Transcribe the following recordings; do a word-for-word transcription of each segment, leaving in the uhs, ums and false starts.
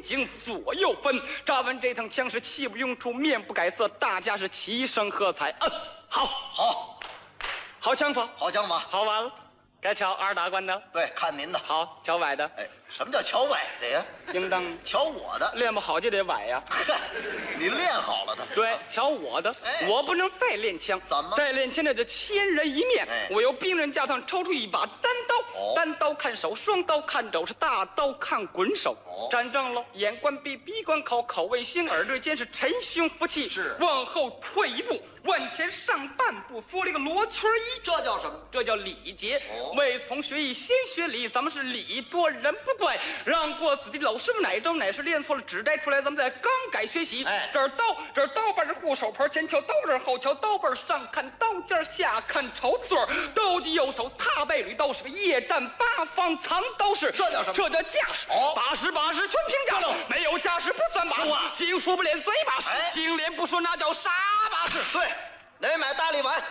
经左右分。扎完这趟枪是气不涌出，面不改色，大家是齐声喝彩。嗯，好， 好， 好枪法， 好枪法。 好完了，该瞧二大官的。 对，看您的。 好，瞧崴的。 哎，什么叫瞧崴的呀？ 应当瞧我的。 练不好就得崴呀。 嗨，你练好了的。 对，瞧我的， 哎我不能再练枪。 怎么再练枪那就千人一面。 哎我由兵刃架上抽出一把单刀， 哦单刀看手，双刀看肘，是大刀看滚手。 哦站正喽，眼观鼻，鼻观口，口为心，耳对肩，是沉胸服气。 是往后退一步，往前上半步，缩了一个罗圈衣。 这叫什么？ 这叫礼节。 哦未从学艺先学礼，咱们是礼多人不怪。让过子弟老师傅哪招哪是练错了指摘出来，咱们再刚改学习。 哎这儿刀，这儿刀把是护手牌，前瞧刀刃，后瞧刀背，上看刀尖，下看绸刺儿。刀击右手，踏背履刀是个夜战八方藏刀式。 这叫什么这叫架势。 哦把式把式全凭架势，没有架势不算把式说话。 净说不练嘴把式哎， 净练不说那叫傻把式。 对，得买大力丸。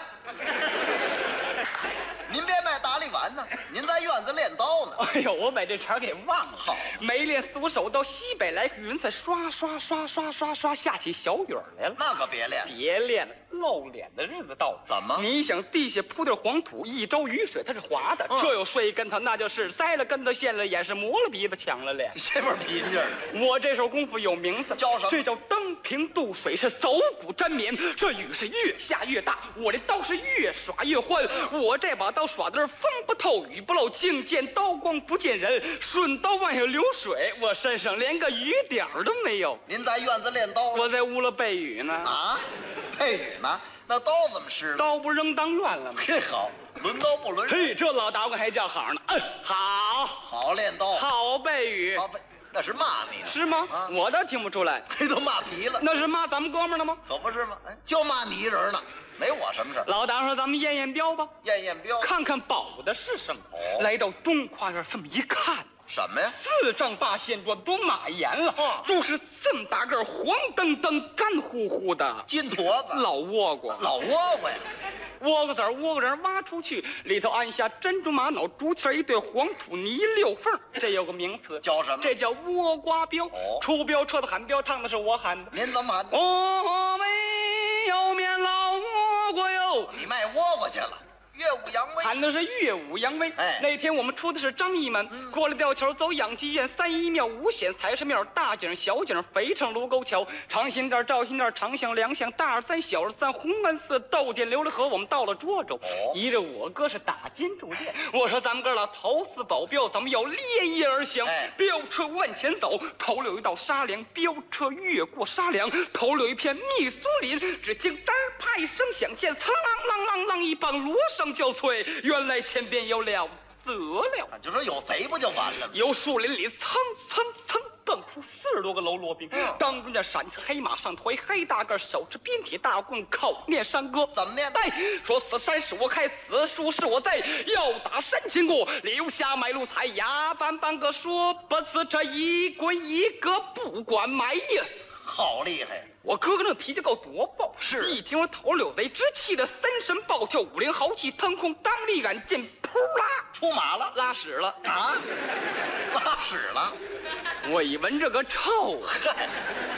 您别卖大力丸呢，您在院子练刀呢。 哎呦，我把这茬给忘了。 好没练四五手到西北来个云彩，刷刷刷刷刷刷下起小雨儿来了。 那可别练。 别练了，露脸的日子到了。 怎么你想地下铺点黄土，一周雨水它是滑的， 嗯这有摔一跟头，那就是栽了跟头，陷了眼，是磨了鼻子，抢了脸。 这边皮劲儿。 我这手功夫有名字， 叫什么这叫登平渡水，是走骨沾棉。这雨是越下越大，我这刀是越耍越欢。我这把刀耍的是风不透雨不漏，净见刀光不见人，顺刀往下流水，我身上连个雨点儿都没有。 您在院子练刀呢我在屋里背雨呢， 啊？配雨呢？那刀怎么湿了？ 刀不扔当院了吗？ 嘿，好，抡刀不抡手。 嘿，这老打官还叫好呢。嗯，好， 好练刀。 好背雨， 好，那是骂你呢。 是吗？ 啊我倒听不出来， 这都骂皮了。 那是骂咱们哥们儿呢吗？ 可不是吗？哎，就骂你一人呢，没我什么事儿。 老大说咱们验验标吧。 验验标。 看看保的是什么。 哦来到东跨院这么一看， 什么呀？ 四丈八线桌都马岩了， 哦都是这么大个儿黄澄澄、干乎乎的金坨子。 老倭瓜。 老倭瓜呀。 倭瓜子儿、倭瓜仁挖出去，里头按下珍珠玛瑙、竹签一对黄土泥溜缝，这有个名词， 叫什么？ 这叫倭瓜标。 哦出标车子喊标，唱的是我喊的。 您怎么喊的？ 我没有面老倭瓜哟。 你卖倭瓜去了，岳武扬威。 喊的是岳武扬威。 哎那天我们出的是张义门， 嗯过了吊桥，走养鸡院，三一庙、五显财神庙，大井、小井、肥城、卢沟桥，长辛店、赵辛店、长巷、梁巷，大二三、小二三，红门寺、窦店、琉璃河，我们到了涿州。 哦依着我哥是打金铸剑，我说咱们哥俩头四保镖，咱们要连夜而行。 哎飙车往前走，头里有一道沙梁，飙车越过沙梁，头里有一片密苏林，只听单啪一声响，见苍啷啷啷啷一帮锣声交催，原来前边有了得了。 就说有贼不就完了吗？ 由树林里蹭蹭蹭蹦出四十多个喽啰兵， 嗯当中的闪着黑马上头，黑大个手持鞭铁大棍，口念山歌。 怎么念的？ 哎，说此山是我开，此树是我栽，要打山前过，留下买路财。呀班班个说不辞，这一棍一个不管埋呀。 好厉害呀！ 我哥哥那脾气够多暴， 是一听我头里有贼，直气得三神暴跳，五灵豪气腾空，当立杆剑，噗啦出马了拉屎了。 啊！拉屎了！ 我一闻这个臭啊， 嗨，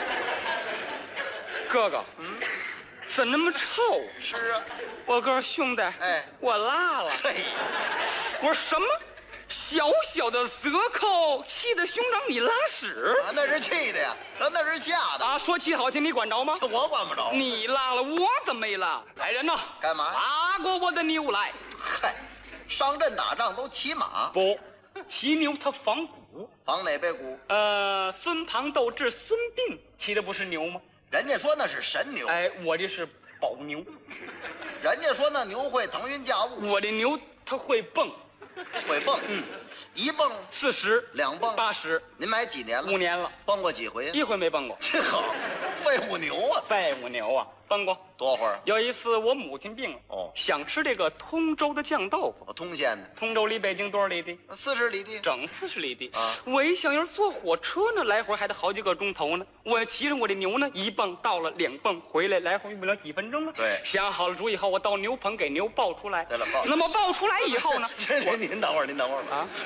哥哥，嗯，怎么那么臭？ 是啊。 我哥兄弟， 哎我拉了。 嘿， 我说什么？小小的折扣，气得兄长你拉屎啊，那是气的呀，那是吓的。 啊！说气好听，你管着吗？ 我管不着。 你拉了，我怎么没拉？来人呐！ 干嘛呀？ 拉过我的牛来！ 嗨，上阵打仗都骑马， 不，骑牛它仿古。 防哪背骨？ 呃，孙庞斗智，孙膑骑的不是牛吗？ 人家说那是神牛， 哎，我这是宝牛， 人家说那牛会腾云驾雾， 我的牛它会蹦， 会蹦， 嗯， 一蹦四十、 两蹦八十， 您买几年了？ 五年了， 蹦过几回？ 一回没蹦过。 这好，废物牛啊！ 废物牛啊，蹦过。 多会儿？ 有一次我母亲病了， 哦想吃这个通州的酱豆腐。 我通县的， 通州离北京多少里地？ 四十里地。 整四十里地啊我一想要是坐火车呢，来回还得好几个钟头呢。我骑上我的牛呢，一蹦到了，两蹦回来，来回用不了几分钟啊。 对想好了主意后，我到牛棚给牛抱出来。 对了抱那么抱出来以后呢， 您您等会儿，您等会儿吧。 啊，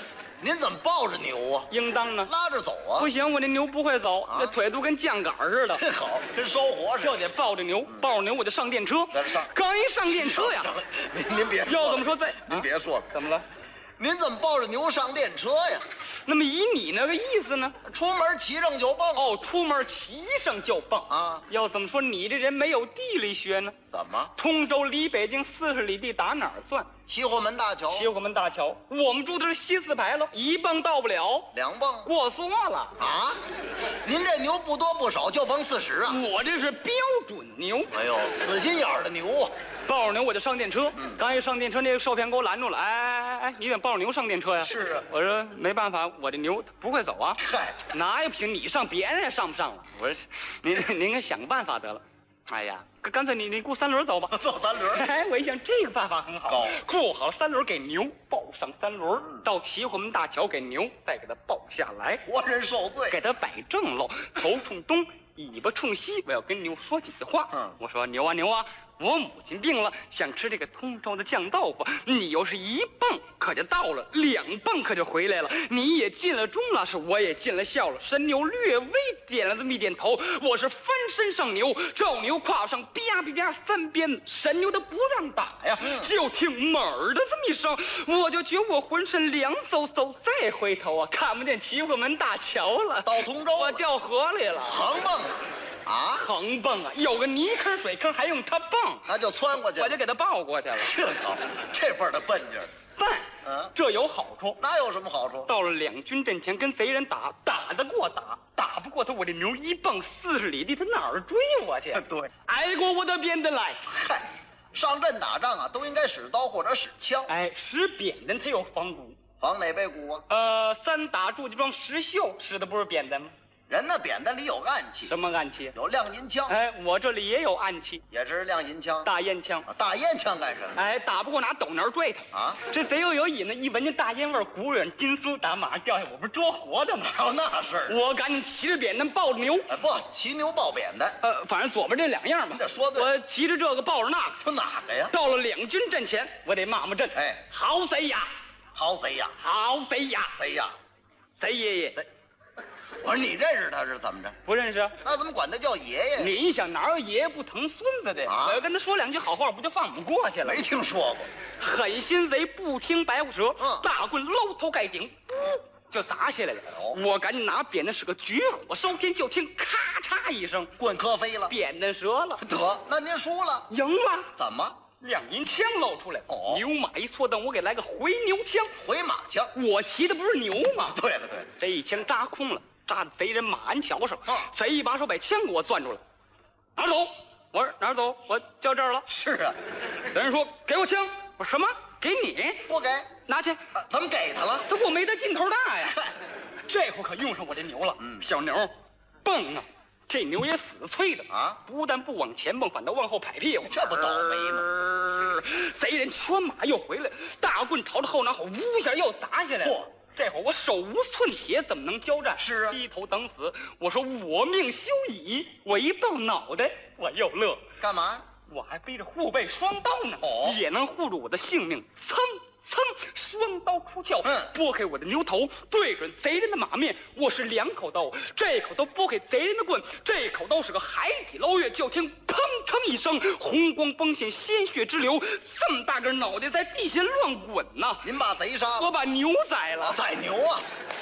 您怎么抱着牛啊？ 应当呢。 拉着走啊？ 不行，我这牛不会走， 啊那腿都跟酱杆似的。 这好，跟烧火似的。 这得抱着牛，抱着牛我就上电车。 咱上刚一上电车呀， 上来您您别说了要怎么说再您别说了， 怎么了？ 您怎么抱着牛上电车呀？ 那么以你那个意思呢？ 出门骑上就蹦哦，出门骑上就蹦啊？ 要怎么说你这人没有地理学呢？ 怎么？ 通州离北京四十里地，打哪儿算？ 西货门大桥， 西火门大桥，我们住的是西四牌楼，一蹦到不了， 两蹦过缩了。 啊？您这牛不多不少，就蹦四十啊？ 我这是标准牛。 哎呦，死心眼儿的牛啊！ 抱着牛我就上电车， 嗯刚一上电车，那个售票员给我拦住了。哎哎哎，你怎么抱着牛上电车呀？ 是啊我说没办法，我这牛不会走啊。 嗨， 哪也不行，你上别人也上不上了。我说您您给想个办法得了。哎呀，干干脆你你雇三轮走吧。 坐三轮。 哎，我一想这个办法很好高， 雇好三轮给牛抱上三轮，到齐火门大桥给牛再给它抱下来， 活人受罪。 给它摆正喽，头冲东，尾巴冲西。我要跟牛说几句话。 嗯我说牛啊牛啊，我母亲病了，想吃这个通州的酱豆腐。你要是一蹦可就到了，两蹦可就回来了。你也尽了忠了，是我也尽了孝了。神牛略微点了这么一点头，我是翻身上牛，照牛胯上啪啪啪三鞭，神牛他不让打呀， 嗯就听猛儿的这么一声，我就觉我浑身凉飕飕。再回头啊，看不见齐火门大桥了， 到通州了我掉河里了。 横蹦啊？ 横蹦啊，有个泥坑水坑，还用它蹦， 那就窜过去了。 我就给它抱过去了。 这好，这份儿的笨劲儿， 笨， 嗯这有好处。 那有什么好处？ 到了两军阵前，跟贼人打，打得过打，打不过他，我这牛一蹦四十里地，他哪儿追我去？ 对， 挨过我的扁担来。 嗨，上阵打仗啊，都应该使刀或者使枪。 哎，使扁担它有防骨。 防哪背骨啊？ 呃，三打祝家庄石秀使的不是扁担吗？ 人那扁担里有暗器， 什么暗器？ 有亮银枪， 哎，我这里也有暗器， 也是亮银枪。 大烟枪。 啊大烟枪干什么？ 哎，打不过拿斗南追他。 啊， 这贼又有瘾呢，一闻见大烟味儿，骨软筋酥，打马上掉下，我不是捉活的吗？ 还有那事儿？ 我赶紧骑着扁担抱着牛， 哎，不，骑牛抱扁担， 呃，反正左边这两样嘛你。得说对。 我骑着这个抱着那个， 说哪个呀？ 到了两军阵前，我得骂骂阵。 哎， 好贼呀， 好贼呀， 好贼呀， 贼呀！ 贼爷爷贼我说你认识他是怎么着？ 不认识啊？ 那怎么管他叫爷爷？ 你想哪有爷爷不疼孙子的呀？ 啊我要跟他说两句好话，不就放我们过去了？ 没听说过。 狠心贼不听白虎舌， 嗯大棍搂头盖顶，噗就砸下来了。 哦我赶紧拿扁担是个举火烧天，就听咔嚓一声， 棍磕飞了。 扁担折了， 得，那您输了。 赢了。 怎么？ 亮银枪露出来， 哦牛马一错蹬，我给来个回牛枪。 回马枪。 我骑的不是牛吗？ 对了对了， 这一枪扎空了，扎在贼人马鞍桥上。 啊贼一把手把枪给我攥住了，哪儿走？我说哪儿走？我叫这儿了。 是啊， 有人说给我枪，我说什么？给你？ 不给， 拿去。 啊怎么给他了？ 这我没他劲头大呀。 嗨， 这会儿可用上我这牛了。 嗯小牛，蹦啊！这牛也死脆的啊不但不往前蹦，反倒往后拍屁股。 这不倒霉吗吗？贼人穿马又回来，大棍朝着后脑后呜一下又砸下来了嚯。 这会儿我手无寸铁，怎么能交战？ 是啊低头等死。我说我命休矣！我一抱脑袋，我又乐。 干嘛？ 我还背着护背双刀呢， 哦也能护住我的性命。噌噌，双刀出鞘， 嗯拨开我的牛头，对准贼人的马面。我是两口刀，这口刀拨开贼人的棍，这口刀是个海底捞月。就听砰砰一声，红光崩现，鲜血直流，这么大个脑袋在地下乱滚呐！ 您把贼杀了？ 我把牛宰了啊，，宰牛啊！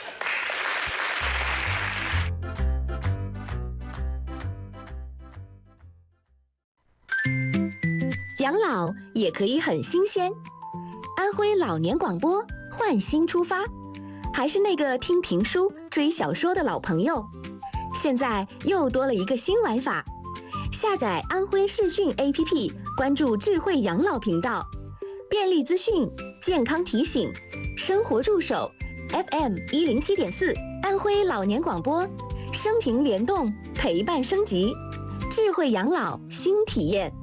养老也可以很新鲜。安徽老年广播换新出发，还是那个听评书、追小说的老朋友，现在又多了一个新玩法。下载安徽视讯 A P P， 关注智慧养老频道，便利资讯、健康提醒、生活助手 ，F M 一零七点四，安徽老年广播，生平联动，陪伴升级，智慧养老新体验。